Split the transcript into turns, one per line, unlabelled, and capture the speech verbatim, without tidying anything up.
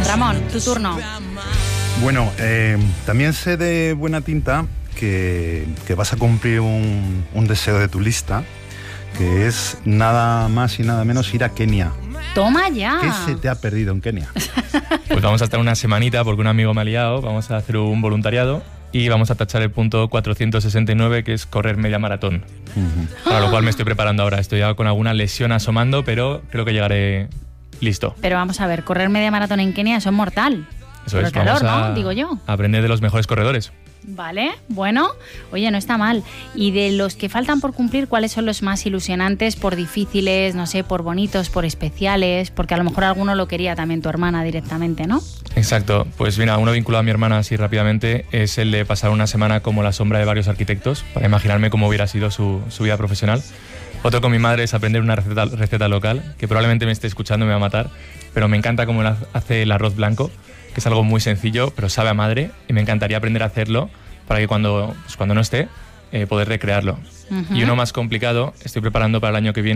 Ramón, tu turno.
Bueno, eh, también sé de buena tinta que, que vas a cumplir un, un deseo de tu lista, que es nada más y nada menos ir a Kenia.
Toma ya.
¿Qué se te ha perdido en Kenia?
Pues vamos a estar una semanita porque un amigo me ha liado, vamos a hacer un voluntariado y vamos a tachar el punto cuatrocientos sesenta y nueve, que es correr media maratón. Uh-huh. Para lo cual me estoy preparando ahora. Estoy ya con alguna lesión asomando, pero creo que llegaré listo.
Pero vamos a ver, correr media maratón en Kenia, eso es mortal.
Eso
Por
es,
el calor,
vamos a,
¿no? Digo yo.
a aprender de los mejores corredores.
Vale, bueno, oye, no está mal. Y de los que faltan por cumplir, ¿cuáles son los más ilusionantes, por difíciles, no sé, por bonitos, por especiales? Porque a lo mejor alguno lo quería también tu hermana directamente, ¿no?
Exacto, pues mira, uno vinculado a mi hermana así rápidamente es el de pasar una semana como la sombra de varios arquitectos, para imaginarme cómo hubiera sido su, su vida profesional. Otro con mi madre es aprender una receta, receta local, que probablemente me esté escuchando y me va a matar, pero me encanta cómo hace el arroz blanco, que es algo muy sencillo, pero sabe a madre, y me encantaría aprender a hacerlo para que cuando, pues cuando no esté, eh, poder recrearlo. Uh-huh. Y uno más complicado, estoy preparando para el año que viene